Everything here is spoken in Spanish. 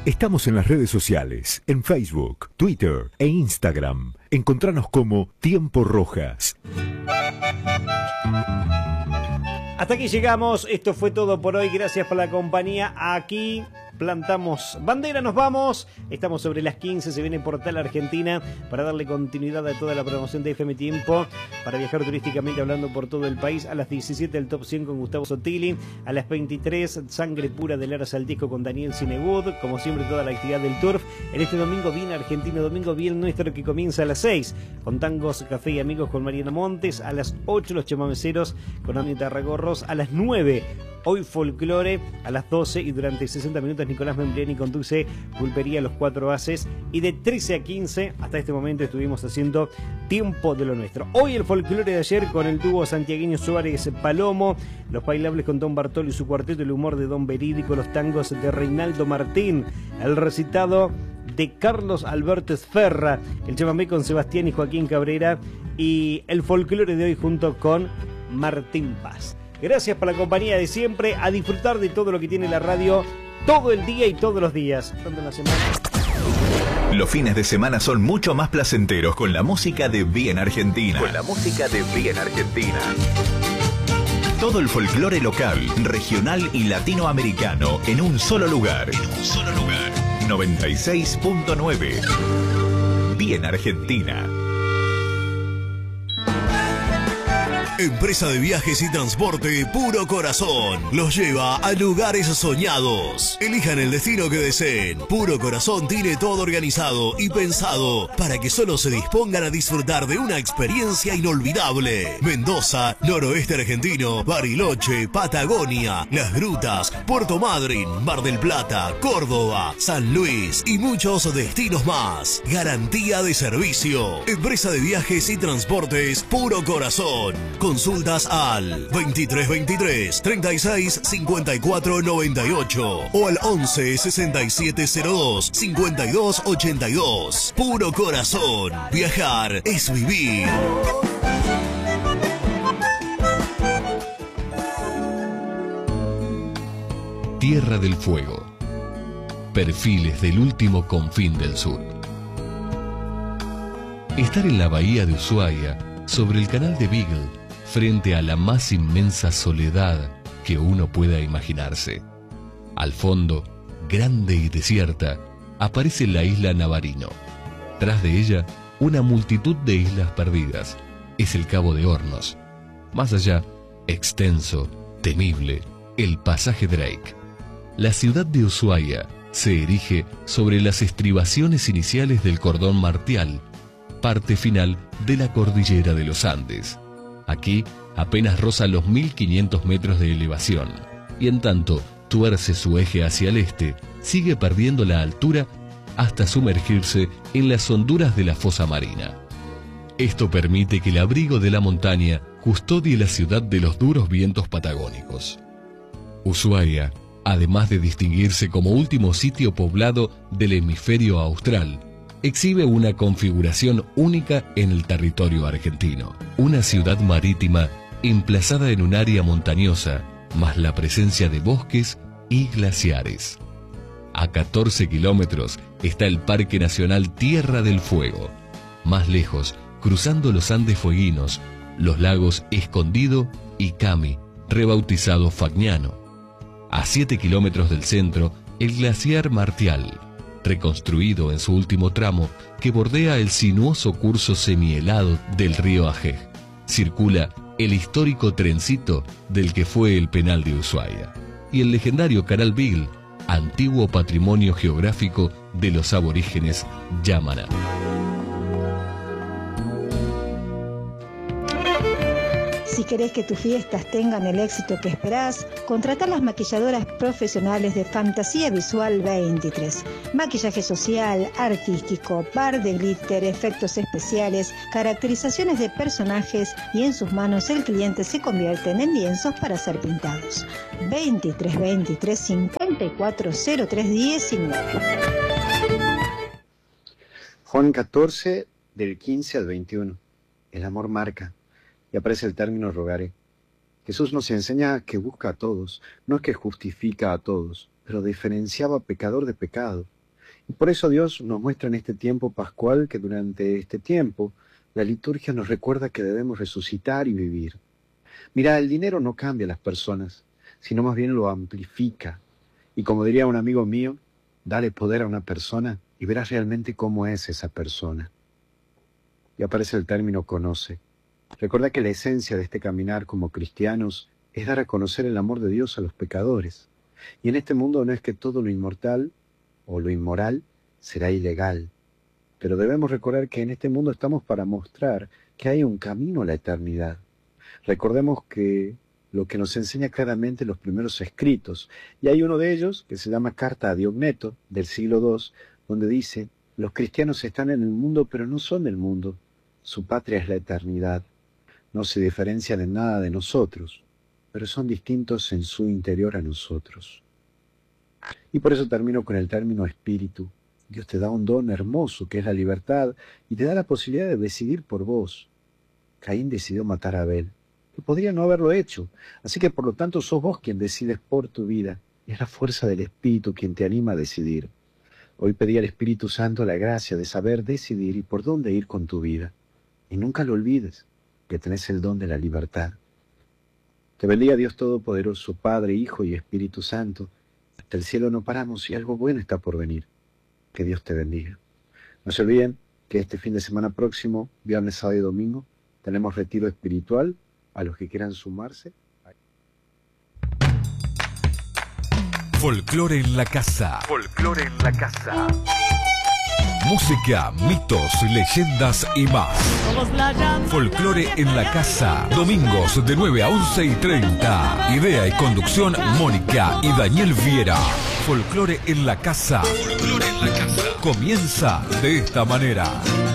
Estamos en las redes sociales, en Facebook, Twitter e Instagram. Encontranos como Tiempo Rojas. Hasta aquí llegamos, esto fue todo por hoy, gracias por la compañía. Aquí plantamos bandera, nos vamos. Estamos sobre las 15, se viene Portal Argentina para darle continuidad a toda la promoción de FM Tiempo, para viajar turísticamente hablando por todo el país. A las 17 el Top 100 con Gustavo Sotili, a las 23 Sangre Pura del Lara Saltisco con Daniel Cinegud, como siempre toda la actividad del turf. En este domingo bien argentino, domingo bien nuestro, que comienza a las 6 con tangos, café y amigos con Mariana Montes, a las 8 los chamameceros con Anita Ragorros, a las 9 hoy folclore, a las 12 y durante 60 minutos Nicolás Membriani conduce Pulpería Los Cuatro Haces, y de 13 a 15 hasta este momento estuvimos haciendo Tiempo de lo Nuestro. Hoy el folclore de ayer con el dúo santiagueño Suárez Palomo, los bailables con Don Bartolo y su cuarteto, el humor de Don Verídico, los tangos de Reinaldo Martín, el recitado de Carlos Alberto Esferra, el chamamé con Sebastián y Joaquín Cabrera, y el folclore de hoy junto con Martín Paz. Gracias por la compañía de siempre, a disfrutar de todo lo que tiene la radio todo el día y todos los días. ¿Dónde la semana? Los fines de semana son mucho más placenteros con la música de Bien Argentina. Con la música de Bien Argentina. Todo el folclore local, regional y latinoamericano en un solo lugar. En un solo lugar. 96.9. Bien Argentina. Empresa de viajes y transporte Puro Corazón los lleva a lugares soñados. Elijan el destino que deseen. Puro Corazón tiene todo organizado y pensado para que solo se dispongan a disfrutar de una experiencia inolvidable. Mendoza, noroeste argentino, Bariloche, Patagonia, Las Grutas, Puerto Madryn, Mar del Plata, Córdoba, San Luis y muchos destinos más. Garantía de servicio. Empresa de viajes y transportes Puro Corazón. Consultas al 2323 36 54 98 o al 11 67 02 52 82. Puro Corazón. Viajar es vivir. Tierra del Fuego. Perfiles del último confín del sur. Estar en la bahía de Ushuaia, sobre el canal de Beagle, frente a la más inmensa soledad que uno pueda imaginarse. Al fondo, grande y desierta, aparece la isla Navarino. Tras de ella, una multitud de islas perdidas. Es el Cabo de Hornos. Más allá, extenso, temible, el pasaje Drake. La ciudad de Ushuaia se erige sobre las estribaciones iniciales del cordón martial, parte final de la cordillera de los Andes. Aquí apenas roza los 1500 metros de elevación, y en tanto tuerce su eje hacia el este, sigue perdiendo la altura hasta sumergirse en las honduras de la fosa marina. Esto permite que el abrigo de la montaña custodie la ciudad de los duros vientos patagónicos. Ushuaia, además de distinguirse como último sitio poblado del hemisferio austral, exhibe una configuración única en el territorio argentino. Una ciudad marítima emplazada en un área montañosa, más la presencia de bosques y glaciares. A 14 kilómetros está el Parque Nacional Tierra del Fuego. Más lejos, cruzando los Andes fueguinos, los lagos Escondido y Cami, rebautizado Fagnano. A 7 kilómetros del centro, el glaciar Martial, reconstruido en su último tramo, que bordea el sinuoso curso semihelado del río Ajej. Circula el histórico trencito del que fue el penal de Ushuaia, y el legendario Canal Beagle, antiguo patrimonio geográfico de los aborígenes Yamana. Si querés que tus fiestas tengan el éxito que esperás, contratá las maquilladoras profesionales de Fantasía Visual 23. Maquillaje social, artístico, par de glitter, efectos especiales, caracterizaciones de personajes, y en sus manos el cliente se convierten en lienzos para ser pintados. 2323 5403 19. Juan 14, del 15 al 21. El amor marca. Y aparece el término rogare. Jesús nos enseña que busca a todos, no es que justifica a todos, pero diferenciaba pecador de pecado, Y por eso Dios nos muestra en este tiempo pascual que durante este tiempo la liturgia nos recuerda que debemos resucitar y vivir. Mira, el dinero no cambia a las personas, sino más bien lo amplifica. Y como diría un amigo mío, dale poder a una persona y verás realmente cómo es esa persona. Y aparece el término conoce. Recuerda que la esencia de este caminar como cristianos es dar a conocer el amor de Dios a los pecadores. Y en este mundo no es que todo lo inmortal o lo inmoral será ilegal. Pero debemos recordar que en este mundo estamos para mostrar que hay un camino a la eternidad. Recordemos que lo que nos enseña claramente los primeros escritos, y hay uno de ellos que se llama Carta a Diogneto, del siglo II, donde dice, los cristianos están en el mundo pero no son del mundo, su patria es la eternidad, no se diferencian en nada de nosotros, pero son distintos en su interior a nosotros. Y por eso termino con el término espíritu. Dios te da un don hermoso que es la libertad y te da la posibilidad de decidir por vos. Caín decidió matar a Abel, que podría no haberlo hecho, así que por lo tanto sos vos quien decides por tu vida. Es la fuerza del Espíritu quien te anima a decidir. Hoy pedí al Espíritu Santo la gracia de saber decidir y por dónde ir con tu vida. Y nunca lo olvides, que tenés el don de la libertad. Te bendiga Dios Todopoderoso, Padre, Hijo y Espíritu Santo. Hasta el cielo no paramos y algo bueno está por venir. Que Dios te bendiga. No se olviden que este fin de semana próximo, viernes, sábado y domingo, tenemos retiro espiritual a los que quieran sumarse. Folclore en la casa. Folclore en la casa. Música, mitos, leyendas y más. Folclore en la casa. Domingos de 9 a 11:30. Idea y conducción Mónica y Daniel Viera. Folclore en la casa. Folclore en la casa. Comienza de esta manera.